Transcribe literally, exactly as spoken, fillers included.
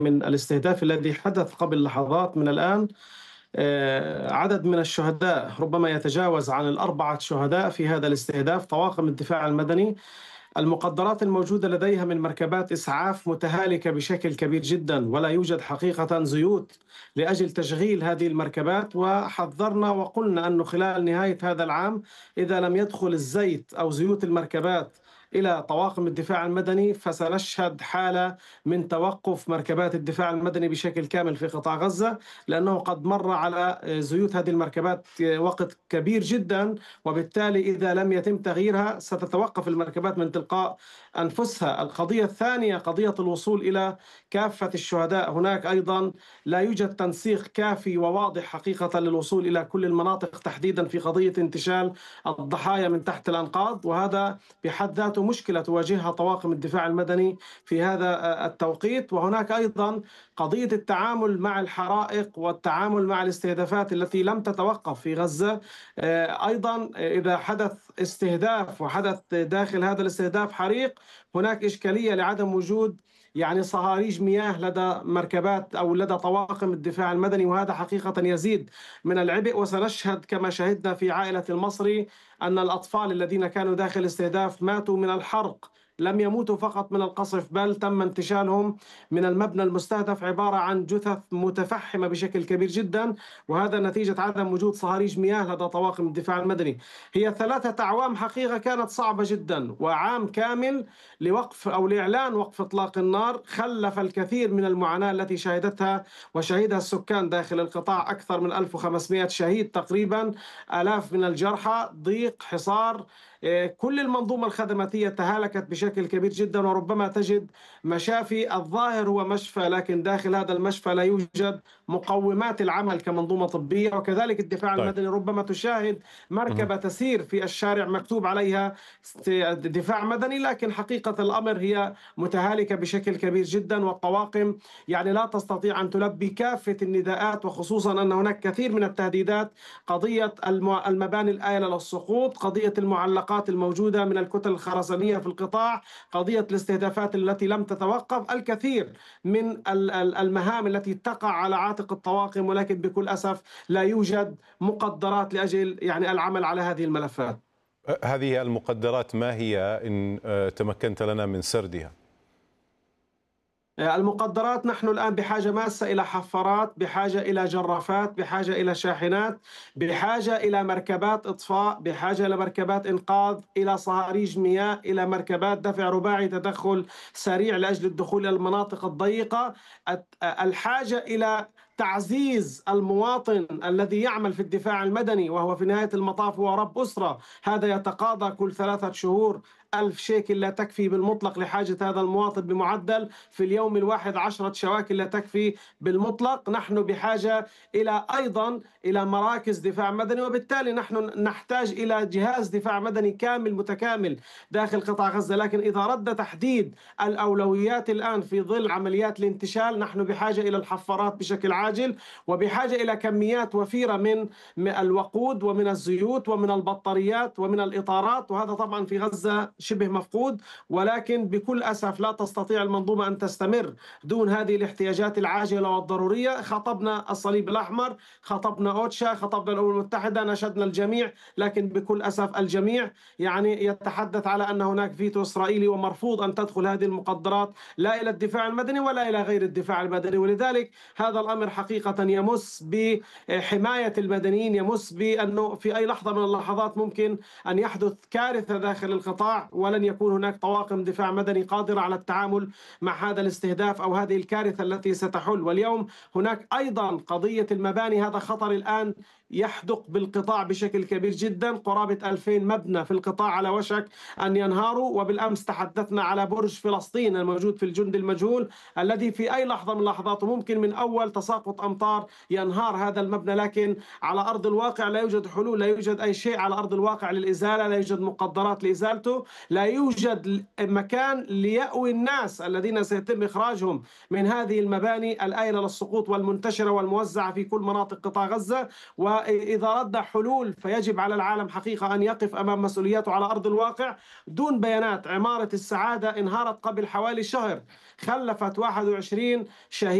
من الاستهداف الذي حدث قبل لحظات من الآن. آه، عدد من الشهداء ربما يتجاوز عن الأربعة شهداء في هذا الاستهداف. طواقم الدفاع المدني المقدرات الموجودة لديها من مركبات إسعاف متهالكة بشكل كبير جدا، ولا يوجد حقيقة زيوت لأجل تشغيل هذه المركبات. وحذرنا وقلنا أنه خلال نهاية هذا العام إذا لم يدخل الزيت أو زيوت المركبات إلى طواقم الدفاع المدني فسنشهد حالة من توقف مركبات الدفاع المدني بشكل كامل في قطاع غزة، لأنه قد مر على زيوت هذه المركبات وقت كبير جدا، وبالتالي إذا لم يتم تغييرها ستتوقف المركبات من تلقاء أنفسها. القضية الثانية قضية الوصول إلى كافة الشهداء. هناك أيضا لا يوجد تنسيق كافي وواضح حقيقة للوصول إلى كل المناطق، تحديدا في قضية انتشال الضحايا من تحت الأنقاض، وهذا بحد ذاته مشكلة تواجهها طواقم الدفاع المدني في هذا التوقيت. وهناك أيضا قضية التعامل مع الحرائق والتعامل مع الاستهدافات التي لم تتوقف في غزة. أيضا إذا حدث استهداف وحدث داخل هذا الاستهداف حريق، هناك إشكالية لعدم وجود يعني صهاريج مياه لدى مركبات أو لدى طواقم الدفاع المدني، وهذا حقيقة يزيد من العبء. وسنشهد كما شهدنا في عائلة المصري أن الأطفال الذين كانوا داخل الاستهداف ماتوا من الحرق، لم يموتوا فقط من القصف بل تم انتشالهم من المبنى المستهدف، عبارة عن جثث متفحمة بشكل كبير جدا، وهذا نتيجة عدم وجود صهاريج مياه لدى طواقم الدفاع المدني. هي ثلاثة أعوام حقيقة كانت صعبة جدا، وعام كامل لوقف أو لإعلان وقف إطلاق النار خلف الكثير من المعاناة التي شهدتها وشهدها السكان داخل القطاع. أكثر من ألف وخمسمائة شهيد تقريبا، آلاف من الجرحى، ضيق، حصار. كل المنظومة الخدماتية تهالكت بشكل كبير جدا، وربما تجد مشافي الظاهر هو مشفى، لكن داخل هذا المشفى لا يوجد مقومات العمل كمنظومة طبية. وكذلك الدفاع طيب. المدني ربما تشاهد مهم. مركبة تسير في الشارع مكتوب عليها دفاع مدني، لكن حقيقة الأمر هي متهالكة بشكل كبير جدا، والطواقم يعني لا تستطيع أن تلبي كافة النداءات، وخصوصا أن هناك كثير من التهديدات. قضية المباني الآيلة للسقوط، قضية المعلقات الموجودة من الكتل الخرسانية في القطاع، قضية الاستهدافات التي لم تتوقف، الكثير من المهام التي تقع على عاتق الطواقم، ولكن بكل أسف لا يوجد مقدرات لأجل يعني العمل على هذه الملفات. هذه المقدرات ما هي إن تمكنت لنا من سردها؟ المقدرات نحن الآن بحاجة ماسة إلى حفارات، بحاجة إلى جرافات، بحاجة إلى شاحنات، بحاجة إلى مركبات إطفاء، بحاجة إلى مركبات إنقاذ، إلى صهاريج مياه، إلى مركبات دفع رباعي تدخل سريع لأجل الدخول إلى المناطق الضيقة. الحاجة إلى تعزيز المواطن الذي يعمل في الدفاع المدني، وهو في نهاية المطاف هو رب أسرة، هذا يتقاضى كل ثلاثة شهور ألف شيكل لا تكفي بالمطلق لحاجة هذا المواطن، بمعدل في اليوم الواحد عشرة شواكل لا تكفي بالمطلق. نحن بحاجة إلى أيضا إلى مراكز دفاع مدني، وبالتالي نحن نحتاج إلى جهاز دفاع مدني كامل متكامل داخل قطاع غزة. لكن إذا رد تحديد الأولويات الآن في ظل عمليات الانتشال، نحن بحاجة إلى الحفارات بشكل عاجل، وبحاجة إلى كميات وفيرة من الوقود ومن الزيوت ومن البطاريات ومن الإطارات، وهذا طبعا في غزة شبه مفقود. ولكن بكل أسف لا تستطيع المنظومة أن تستمر دون هذه الاحتياجات العاجلة والضرورية. خاطبنا الصليب الأحمر، خاطبنا أوتشا، خاطبنا الأمم المتحدة، ناشدنا الجميع، لكن بكل أسف الجميع يعني يتحدث على أن هناك فيتو إسرائيلي ومرفوض أن تدخل هذه المقدرات لا إلى الدفاع المدني ولا إلى غير الدفاع المدني. ولذلك هذا الأمر حقيقة يمس بحماية المدنيين، يمس بأنه في أي لحظة من اللحظات ممكن أن يحدث كارثة داخل القطاع، ولن يكون هناك طواقم دفاع مدني قادرة على التعامل مع هذا الاستهداف أو هذه الكارثة التي ستحل. واليوم هناك أيضا قضية المباني، هذا خطر الآن يحدق بالقطاع بشكل كبير جدا. قرابة ألفين مبنى في القطاع على وشك أن ينهاروا، وبالأمس تحدثنا على برج فلسطين الموجود في الجند المجهول الذي في أي لحظة من لحظاته ممكن من أول تساقط تساقط أمطار ينهار هذا المبنى، لكن على أرض الواقع لا يوجد حلول، لا يوجد أي شيء على أرض الواقع للإزالة، لا يوجد مقدرات لإزالته، لا يوجد مكان ليأوي الناس الذين سيتم إخراجهم من هذه المباني الآيلة للسقوط والمنتشرة والموزعة في كل مناطق قطاع غزة. وإذا رد حلول فيجب على العالم حقيقة أن يقف أمام مسؤولياته على أرض الواقع. دون بيانات، عمارة السعادة انهارت قبل حوالي شهر، خلفت واحد وعشرين شهيد